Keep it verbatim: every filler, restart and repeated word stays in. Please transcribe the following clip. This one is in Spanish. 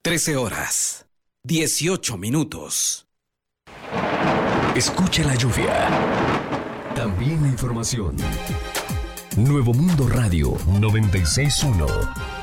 trece horas, dieciocho minutos. Escucha la lluvia. También la información. Nuevo Mundo Radio noventa y seis punto uno.